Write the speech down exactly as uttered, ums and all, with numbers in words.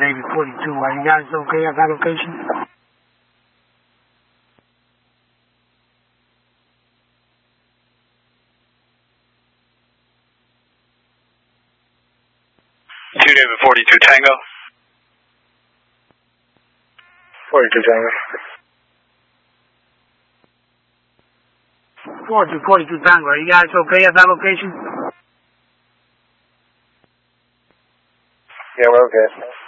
David forty-two. Are you guys okay at that location? two David forty-two Tango. forty-two Tango. forty-two, forty-two Tango. Are you guys okay at that location? Yeah, we're okay.